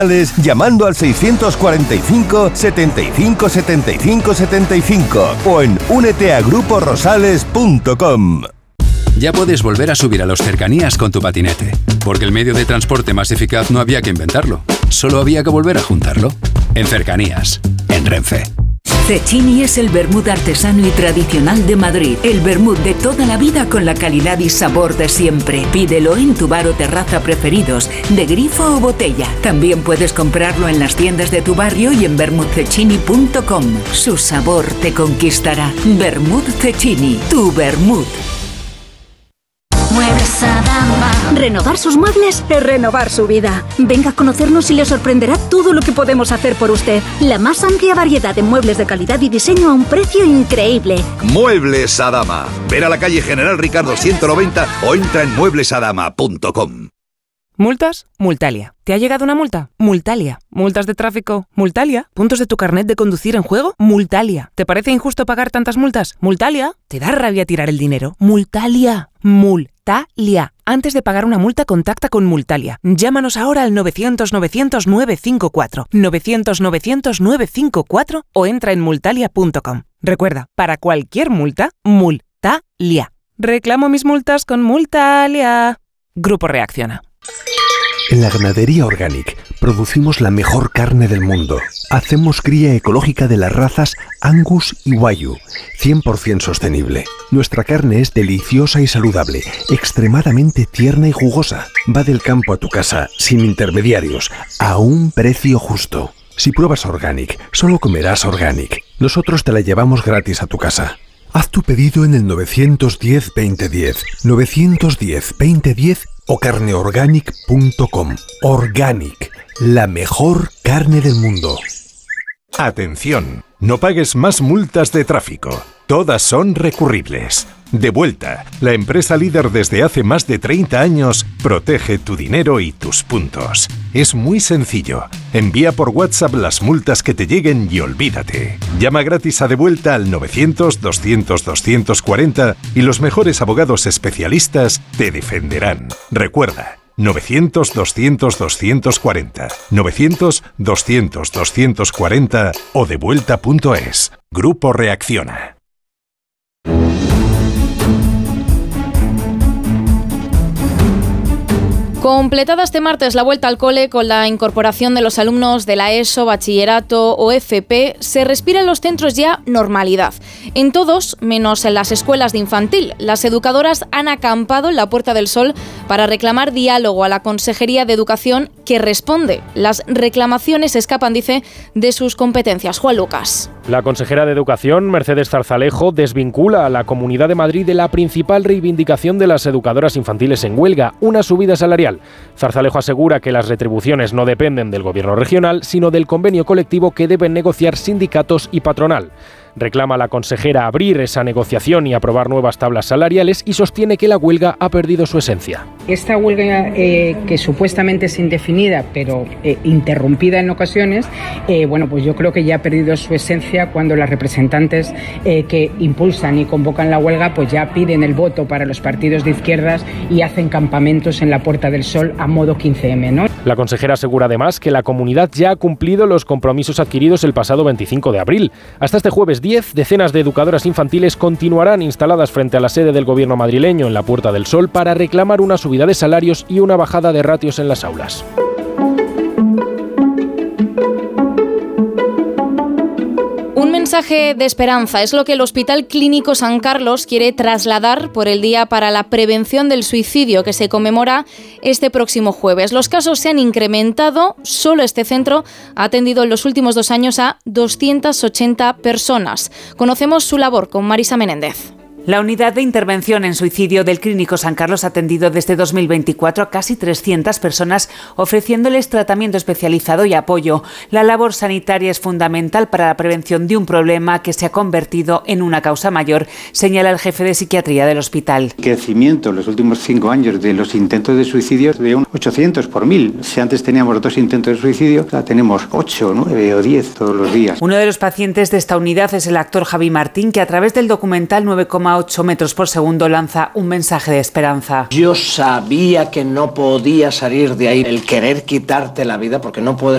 llamando al 645 75 75 75 o en úneteagruporosales.com. Ya puedes volver a subir a los cercanías con tu patinete, porque el medio de transporte más eficaz no había que inventarlo, solo había que volver a juntarlo. En Cercanías, en Renfe. Cecchini es el vermut artesano y tradicional de Madrid. El vermut de toda la vida con la calidad y sabor de siempre. Pídelo en tu bar o terraza preferidos, de grifo o botella. También puedes comprarlo en las tiendas de tu barrio y en vermutcecchini.com. Su sabor te conquistará. Vermut Cecchini, tu vermut. Muebles Adama. Renovar sus muebles es renovar su vida. Venga a conocernos y le sorprenderá todo lo que podemos hacer por usted. La más amplia variedad de muebles de calidad y diseño a un precio increíble. Muebles Adama. Ver a la calle General Ricardo 190 o entra en mueblesadama.com. ¿Multas? Multalia. ¿Te ha llegado una multa? Multalia. ¿Multas de tráfico? Multalia. ¿Puntos de tu carnet de conducir en juego? Multalia. ¿Te parece injusto pagar tantas multas? Multalia. ¿Te da rabia tirar el dinero? Multalia. Multalia. Antes de pagar una multa, contacta con Multalia. Llámanos ahora al 900-900-954. 900-900-954 o entra en multalia.com. Recuerda, para cualquier multa, Multalia. Reclamo mis multas con Multalia. Grupo Reacciona. En la ganadería Organic producimos la mejor carne del mundo. Hacemos cría ecológica de las razas Angus y Wagyu, 100% sostenible. Nuestra carne es deliciosa y saludable, extremadamente tierna y jugosa. Va del campo a tu casa, sin intermediarios, a un precio justo. Si pruebas Organic, solo comerás Organic. Nosotros te la llevamos gratis a tu casa. Haz tu pedido en el 910-2010, 910-2010 o carneorganic.com. Organic, la mejor carne del mundo. Atención, no pagues más multas de tráfico. Todas son recurribles. Devuelta, la empresa líder desde hace más de 30 años, protege tu dinero y tus puntos. Es muy sencillo. Envía por WhatsApp las multas que te lleguen y olvídate. Llama gratis a Devuelta al 900-200-240 y los mejores abogados especialistas te defenderán. Recuerda, 900-200-240, 900-200-240 o devuelta.es. Grupo Reacciona. Completada este martes la vuelta al cole con la incorporación de los alumnos de la ESO, bachillerato o FP, se respira en los centros ya normalidad. En todos, menos en las escuelas de infantil. Las educadoras han acampado en la Puerta del Sol para reclamar diálogo a la Consejería de Educación, que responde. Las reclamaciones escapan, dice, de sus competencias. Juan Lucas. La consejera de Educación, Mercedes Zarzalejo, desvincula a la Comunidad de Madrid de la principal reivindicación de las educadoras infantiles en huelga, una subida salarial. Zarzalejo asegura que las retribuciones no dependen del gobierno regional, sino del convenio colectivo que deben negociar sindicatos y patronal. Reclama a la consejera abrir esa negociación y aprobar nuevas tablas salariales y sostiene que la huelga ha perdido su esencia. Esta huelga que supuestamente es indefinida pero interrumpida en ocasiones, pues yo creo que ya ha perdido su esencia cuando las representantes que impulsan y convocan la huelga pues ya piden el voto para los partidos de izquierdas y hacen campamentos en la Puerta del Sol a modo 15M, ¿no? La consejera asegura además que la comunidad ya ha cumplido los compromisos adquiridos el pasado 25 de abril. Hasta este jueves 10, decenas de educadoras infantiles continuarán instaladas frente a la sede del gobierno madrileño en la Puerta del Sol para reclamar una subida de salarios y una bajada de ratios en las aulas. Un mensaje de esperanza es lo que el Hospital Clínico San Carlos quiere trasladar por el Día para la Prevención del Suicidio, que se conmemora este próximo jueves. Los casos se han incrementado. Solo este centro ha atendido en los últimos 2 años a 280 personas. Conocemos su labor con Marisa Menéndez. La unidad de intervención en suicidio del Clínico San Carlos ha atendido desde 2024 a casi 300 personas, ofreciéndoles tratamiento especializado y apoyo. La labor sanitaria es fundamental para la prevención de un problema que se ha convertido en una causa mayor, señala el jefe de psiquiatría del hospital. Crecimiento en los últimos 5 años de los intentos de suicidio de un 800 por 1000. Si antes teníamos 2 intentos de suicidio, ahora tenemos 8, 9 o 10 todos los días. Uno de los pacientes de esta unidad es el actor Javi Martín, que a través del documental 9,8 metros por segundo lanza un mensaje de esperanza. Yo sabía que no podía salir de ahí, el querer quitarte la vida, porque no puedes